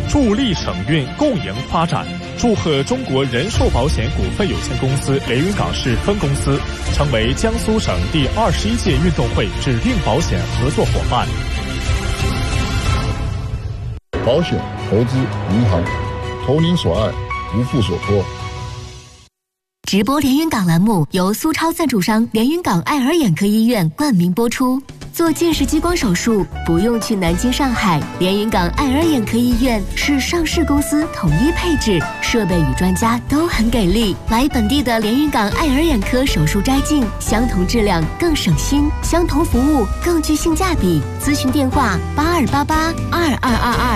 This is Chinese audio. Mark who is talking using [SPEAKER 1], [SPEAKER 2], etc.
[SPEAKER 1] 助力省运共赢发展。祝贺中国人寿保险股份有限公司连云港市分公司成为江苏省第21届运动会指定保险合作伙伴。
[SPEAKER 2] 保险、投资、银行，投您所爱，无负所托。
[SPEAKER 3] 直播连云港栏目由苏超赞助商连云港爱尔眼科医院冠名播出。做近视激光手术不用去南京、上海，连云港爱尔眼科医院是上市公司统一配置，设备与专家都很给力。来本地的连云港爱尔眼科手术摘镜，相同质量更省心，相同服务更具性价比。咨询电话：82882222。